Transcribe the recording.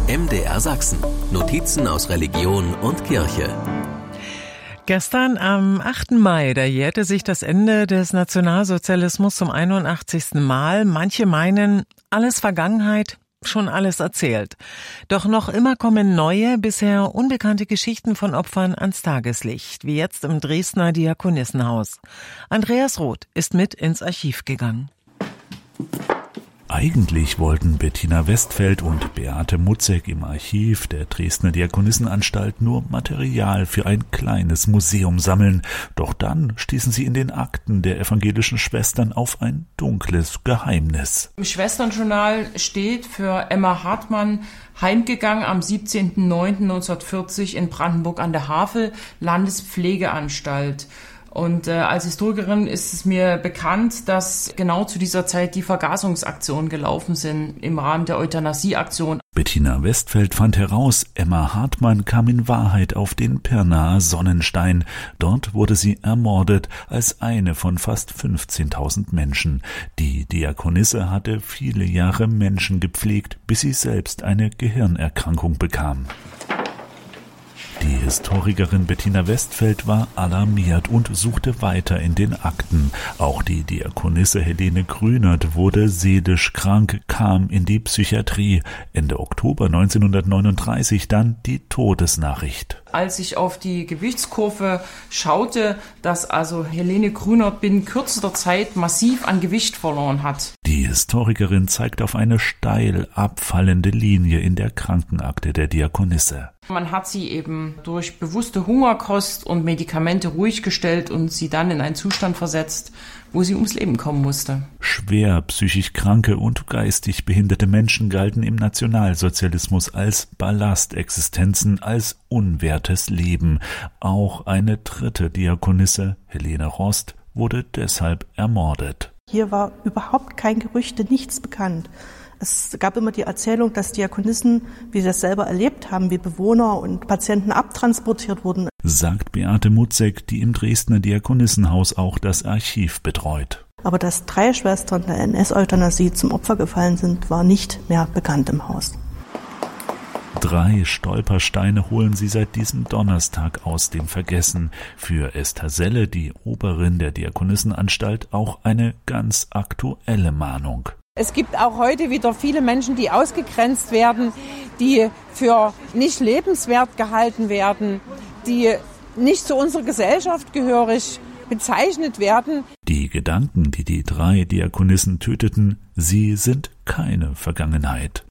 MDR Sachsen. Notizen aus Religion und Kirche. Gestern am 8. Mai, da jährte sich das Ende des Nationalsozialismus zum 81. Mal. Manche meinen, alles Vergangenheit, schon alles erzählt. Doch noch immer kommen neue, bisher unbekannte Geschichten von Opfern ans Tageslicht, wie jetzt im Dresdner Diakonissenhaus. Andreas Roth ist mit ins Archiv gegangen. Eigentlich wollten Bettina Westfeld und Beate Mutzek im Archiv der Dresdner Diakonissenanstalt nur Material für ein kleines Museum sammeln. Doch dann stießen sie in den Akten der evangelischen Schwestern auf ein dunkles Geheimnis. Im Schwesternjournal steht für Emma Hartmann, heimgegangen am 17.09.1940 in Brandenburg an der Havel, Landespflegeanstalt. Und als Historikerin ist es mir bekannt, dass genau zu dieser Zeit die Vergasungsaktionen gelaufen sind im Rahmen der Euthanasieaktion. Bettina Westfeld fand heraus, Emma Hartmann kam in Wahrheit auf den Pirnaer Sonnenstein. Dort wurde sie ermordet als eine von fast 15.000 Menschen. Die Diakonisse hatte viele Jahre Menschen gepflegt, bis sie selbst eine Gehirnerkrankung bekam. Die Historikerin Bettina Westfeld war alarmiert und suchte weiter in den Akten. Auch die Diakonisse Helene Grünert wurde seelisch krank, kam in die Psychiatrie. Ende Oktober 1939 dann die Todesnachricht. Als ich auf die Gewichtskurve schaute, dass also Helene Grünert binnen kürzester Zeit massiv an Gewicht verloren hat. Die Historikerin zeigt auf eine steil abfallende Linie in der Krankenakte der Diakonisse. Man hat sie eben durch bewusste Hungerkost und Medikamente ruhig gestellt und sie dann in einen Zustand versetzt, wo sie ums Leben kommen musste. Schwer psychisch kranke und geistig behinderte Menschen galten im Nationalsozialismus als Ballastexistenzen, als unwertes Leben. Auch eine dritte Diakonisse, Helene Rost, wurde deshalb ermordet. Hier war überhaupt kein Gerüchte, nichts bekannt. Es gab immer die Erzählung, dass Diakonissen, wie sie das selber erlebt haben, wie Bewohner und Patienten abtransportiert wurden, sagt Beate Mutzek, die im Dresdner Diakonissenhaus auch das Archiv betreut. Aber dass 3 Schwestern der NS-Euthanasie zum Opfer gefallen sind, war nicht mehr bekannt im Haus. 3 Stolpersteine holen sie seit diesem Donnerstag aus dem Vergessen. Für Esther Selle, die Oberin der Diakonissenanstalt, auch eine ganz aktuelle Mahnung. Es gibt auch heute wieder viele Menschen, die ausgegrenzt werden, die für nicht lebenswert gehalten werden, die nicht zu unserer Gesellschaft gehörig bezeichnet werden. Die Gedanken, die die 3 Diakonissen töteten, sie sind keine Vergangenheit.